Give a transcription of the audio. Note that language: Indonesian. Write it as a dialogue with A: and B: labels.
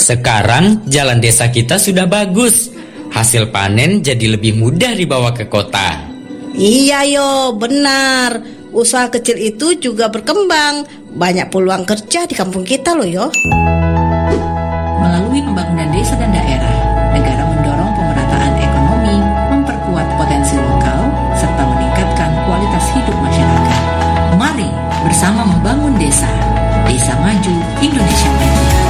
A: Sekarang jalan desa kita sudah bagus. Hasil panen jadi lebih mudah dibawa ke kota.
B: Iya yo, benar. Usaha kecil itu juga berkembang. Banyak peluang kerja di kampung kita loh yo.
C: Melalui pembangunan desa dan daerah, negara mendorong pemerataan ekonomi, memperkuat potensi lokal, serta meningkatkan kualitas hidup masyarakat. Mari bersama membangun desa. Desa Maju, Indonesia Maju.